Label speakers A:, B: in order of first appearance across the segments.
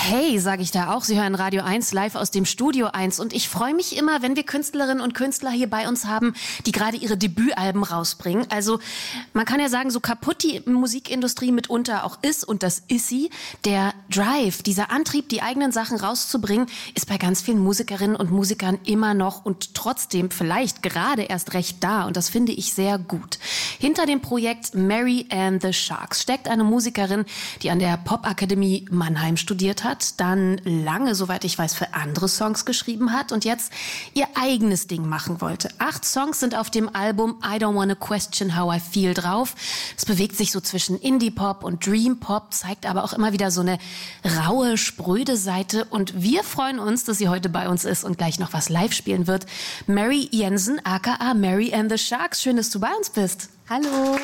A: Hey, sage ich da auch. Sie hören Radio 1 live aus dem Studio 1. Und ich freue mich immer, wenn wir Künstlerinnen und Künstler hier bei uns haben, die gerade ihre Debütalben rausbringen. Also man kann ja sagen, so kaputt die Musikindustrie mitunter auch ist, und das ist sie, der Drive, dieser Antrieb, die eigenen Sachen rauszubringen, ist bei ganz vielen Musikerinnen und Musikern immer noch und trotzdem vielleicht gerade erst recht da. Und das finde ich sehr gut. Hinter dem Projekt Mary and the Sharks steckt eine Musikerin, die an der Popakademie Mannheim studiert hat, dann lange, soweit ich weiß, für andere Songs geschrieben hat und jetzt ihr eigenes Ding machen wollte. 8 Songs sind auf dem Album I Don't Wanna Question How I Feel drauf. Es bewegt sich so zwischen Indie-Pop und Dream-Pop, zeigt aber auch immer wieder so eine raue, spröde Seite. Und wir freuen uns, dass sie heute bei uns ist und gleich noch was live spielen wird. Mary Jensen, aka Mary and the Sharks. Schön, dass du bei uns bist.
B: Hallo.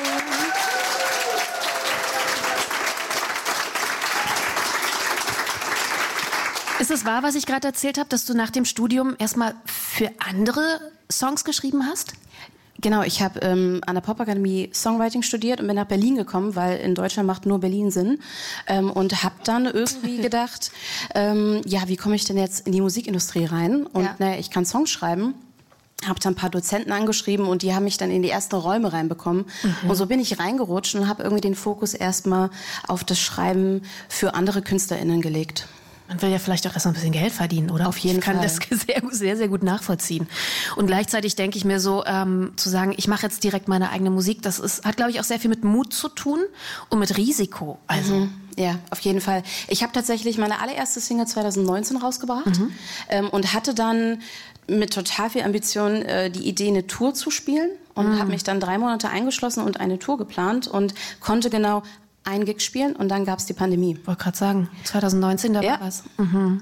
A: Ist es wahr, was ich gerade erzählt habe, dass du nach dem Studium erstmal für andere Songs geschrieben hast?
B: Genau, ich habe an der Popakademie Songwriting studiert und bin nach Berlin gekommen, weil in Deutschland macht nur Berlin Sinn. Und habe dann irgendwie gedacht, wie komme ich denn jetzt in die Musikindustrie rein? Und ich kann Songs schreiben. Habe dann ein paar Dozenten angeschrieben und die haben mich dann in die ersten Räume reinbekommen. Und so bin ich reingerutscht und habe irgendwie den Fokus erstmal auf das Schreiben für andere KünstlerInnen gelegt.
A: Man will ja vielleicht auch erst mal ein bisschen Geld verdienen, oder?
B: Auf jeden Fall.
A: Ich kann das sehr, sehr gut nachvollziehen. Und gleichzeitig denke ich mir so, zu sagen, ich mache jetzt direkt meine eigene Musik, hat, glaube ich, auch sehr viel mit Mut zu tun und mit Risiko. Also
B: Ja, auf jeden Fall. Ich habe tatsächlich meine allererste Single 2019 rausgebracht und hatte dann mit total viel Ambition die Idee, eine Tour zu spielen und habe mich dann 3 Monate eingeschlossen und eine Tour geplant und konnte genau ein Gig spielen und dann gab es die Pandemie.
A: Wollte gerade sagen, 2019 da war was. Und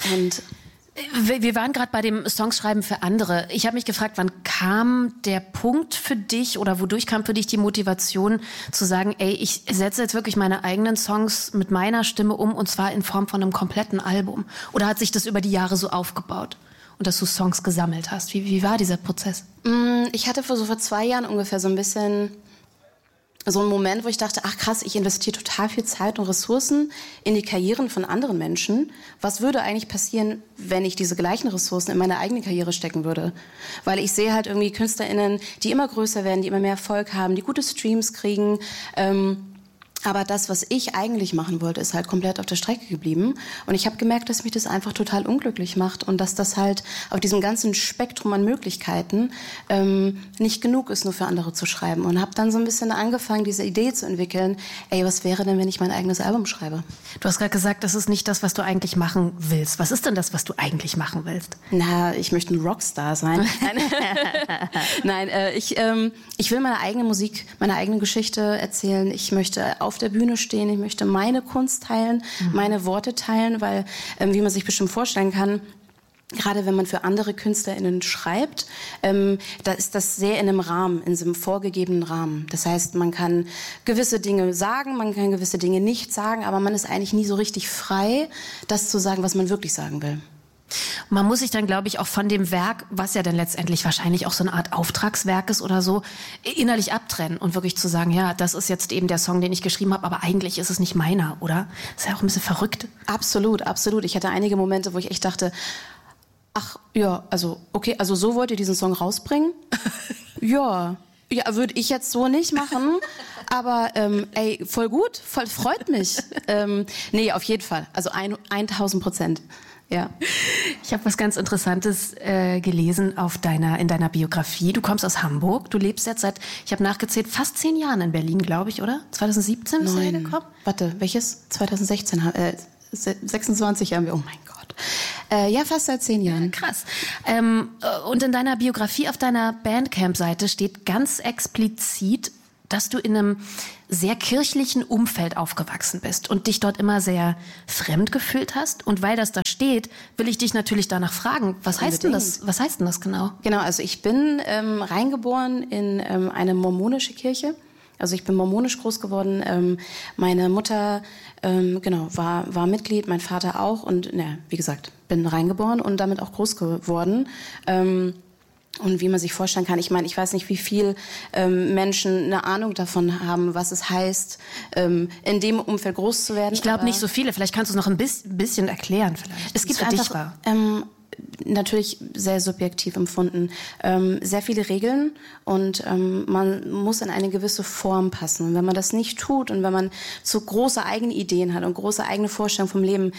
A: wir waren gerade bei dem Songschreiben für andere. Ich habe mich gefragt, wann kam der Punkt für dich oder wodurch kam für dich die Motivation zu sagen, ey, ich setze jetzt wirklich meine eigenen Songs mit meiner Stimme um und zwar in Form von einem kompletten Album? Oder hat sich das über die Jahre so aufgebaut und dass du Songs gesammelt hast? Wie war dieser Prozess?
B: Ich hatte vor 2 Jahren ungefähr so ein bisschen so ein Moment, wo ich dachte, ach krass, ich investiere total viel Zeit und Ressourcen in die Karrieren von anderen Menschen. Was würde eigentlich passieren, wenn ich diese gleichen Ressourcen in meine eigene Karriere stecken würde? Weil ich sehe halt irgendwie KünstlerInnen, die immer größer werden, die immer mehr Erfolg haben, die gute Streams kriegen, aber das, was ich eigentlich machen wollte, ist halt komplett auf der Strecke geblieben. Und ich habe gemerkt, dass mich das einfach total unglücklich macht und dass das halt auf diesem ganzen Spektrum an Möglichkeiten nicht genug ist, nur für andere zu schreiben. Und habe dann so ein bisschen angefangen, diese Idee zu entwickeln, ey, was wäre denn, wenn ich mein eigenes Album schreibe?
A: Du hast gerade gesagt, das ist nicht das, was du eigentlich machen willst. Was ist denn das, was du eigentlich machen willst?
B: Na, ich möchte ein Rockstar sein. Nein, ich will meine eigene Musik, meine eigene Geschichte erzählen. Ich möchte auf der Bühne stehen, ich möchte meine Kunst teilen, meine Worte teilen, weil, wie man sich bestimmt vorstellen kann, gerade wenn man für andere KünstlerInnen schreibt, da ist das sehr in einem Rahmen, in so einem vorgegebenen Rahmen. Das heißt, man kann gewisse Dinge sagen, man kann gewisse Dinge nicht sagen, aber man ist eigentlich nie so richtig frei, das zu sagen, was man wirklich sagen will.
A: Man muss sich dann, glaube ich, auch von dem Werk, was ja dann letztendlich wahrscheinlich auch so eine Art Auftragswerk ist oder so, innerlich abtrennen und wirklich zu sagen, ja, das ist jetzt eben der Song, den ich geschrieben habe, aber eigentlich ist es nicht meiner, oder? Das ist ja auch ein bisschen verrückt.
B: Absolut, absolut. Ich hatte einige Momente, wo ich echt dachte, ach ja, also okay, also so wollt ihr diesen Song rausbringen? Ja, würde ich jetzt so nicht machen, aber ey, voll gut, voll freut mich. Nee, auf jeden Fall, also 1000%. Ja.
A: Ich habe was ganz Interessantes gelesen in deiner Biografie. Du kommst aus Hamburg, du lebst jetzt seit, ich habe nachgezählt, fast 10 Jahren in Berlin, glaube ich, oder? 2017 bist du hergekommen?
B: Warte, welches? 2016, 26 haben wir, oh mein Gott. Ja, fast seit 10 Jahren.
A: Krass. Und in deiner Biografie auf deiner Bandcamp-Seite steht ganz explizit, dass du in einem sehr kirchlichen Umfeld aufgewachsen bist und dich dort immer sehr fremd gefühlt hast. Und weil das da steht, will ich dich natürlich danach fragen, was heißt denn das genau?
B: Genau, also ich bin reingeboren in eine mormonische Kirche. Also ich bin mormonisch groß geworden. Meine Mutter war Mitglied, mein Vater auch. Und wie gesagt, bin reingeboren und damit auch groß geworden. Und wie man sich vorstellen kann, ich meine, ich weiß nicht, wie viel Menschen eine Ahnung davon haben, was es heißt, in dem Umfeld groß zu werden.
A: Ich glaube nicht so viele. Vielleicht kannst du es noch ein bisschen erklären. Vielleicht,
B: es gibt einfach natürlich sehr subjektiv empfunden, sehr viele Regeln und man muss in eine gewisse Form passen. Und wenn man das nicht tut und wenn man so große eigene Ideen hat und große eigene Vorstellungen vom Leben,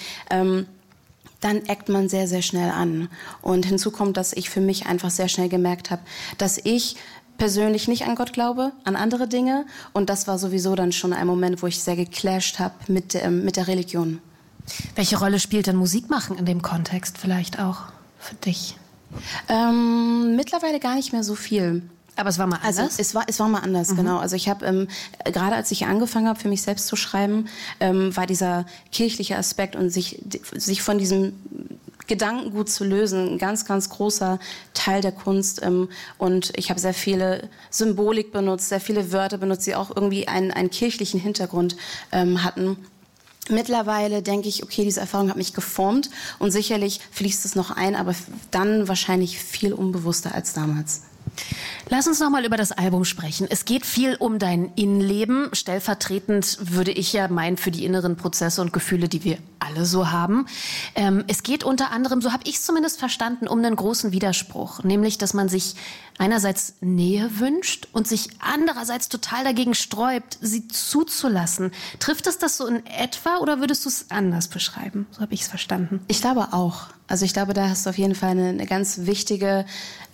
B: dann eckt man sehr, sehr schnell an. Und hinzu kommt, dass ich für mich einfach sehr schnell gemerkt habe, dass ich persönlich nicht an Gott glaube, an andere Dinge. Und das war sowieso dann schon ein Moment, wo ich sehr geclasht habe mit der Religion.
A: Welche Rolle spielt denn Musik machen in dem Kontext vielleicht auch für dich?
B: Mittlerweile gar nicht mehr so viel.
A: Aber es war mal anders?
B: Also es war mal anders, genau. Also ich habe, gerade als ich angefangen habe, für mich selbst zu schreiben, war dieser kirchliche Aspekt und sich von diesem Gedankengut zu lösen, ein ganz, ganz großer Teil der Kunst. Und ich habe sehr viele Symbolik benutzt, sehr viele Wörter benutzt, die auch irgendwie einen kirchlichen Hintergrund hatten. Mittlerweile denke ich, okay, diese Erfahrung hat mich geformt und sicherlich fließt es noch ein, aber dann wahrscheinlich viel unbewusster als damals.
A: Lass uns noch mal über das Album sprechen. Es geht viel um dein Innenleben. Stellvertretend würde ich ja meinen für die inneren Prozesse und Gefühle, die wir alle so haben. Es geht unter anderem, so habe ich es zumindest verstanden, um einen großen Widerspruch. Nämlich, dass man sich einerseits Nähe wünscht und sich andererseits total dagegen sträubt, sie zuzulassen. Trifft es das so in etwa oder würdest du es anders beschreiben? So habe ich es verstanden.
B: Ich glaube auch. Also ich glaube, da hast du auf jeden Fall eine ganz wichtige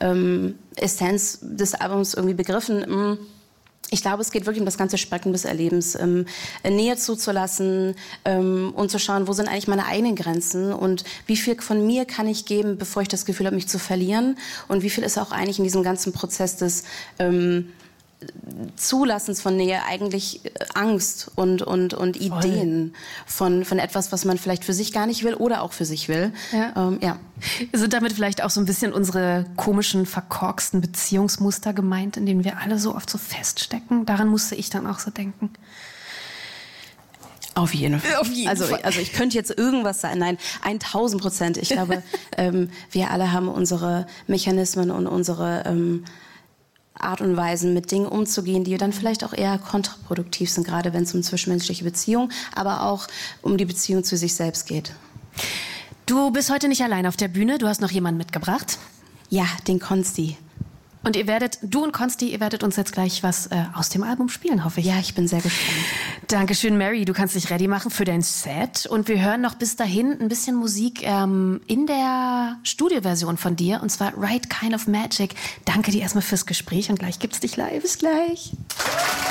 B: Essenz des Albums irgendwie begriffen. Ich glaube, es geht wirklich um das ganze Spektrum des Erlebens. Nähe zuzulassen und zu schauen, wo sind eigentlich meine eigenen Grenzen und wie viel von mir kann ich geben, bevor ich das Gefühl habe, mich zu verlieren und wie viel ist auch eigentlich in diesem ganzen Prozess des Zulassens von Nähe eigentlich Angst und Ideen von etwas, was man vielleicht für sich gar nicht will oder auch für sich will. Ja.
A: Sind damit vielleicht auch so ein bisschen unsere komischen, verkorksten Beziehungsmuster gemeint, in denen wir alle so oft so feststecken? Daran musste ich dann auch so denken.
B: Auf jeden Fall. Also ich könnte jetzt irgendwas sagen. Nein, 1000%. Ich glaube, wir alle haben unsere Mechanismen und unsere Art und Weisen, mit Dingen umzugehen, die dann vielleicht auch eher kontraproduktiv sind, gerade wenn es um zwischenmenschliche Beziehungen, aber auch um die Beziehung zu sich selbst geht.
A: Du bist heute nicht allein auf der Bühne, du hast noch jemanden mitgebracht.
B: Ja, den Konsti.
A: Und du und Konsti, ihr werdet uns jetzt gleich was aus dem Album spielen, hoffe ich.
B: Ja, ich bin sehr gespannt.
A: Dankeschön, Mary. Du kannst dich ready machen für dein Set. Und wir hören noch bis dahin ein bisschen Musik in der Studioversion von dir. Und zwar Right Kind of Magic. Danke dir erstmal fürs Gespräch und gleich gibt's dich live.
B: Bis gleich.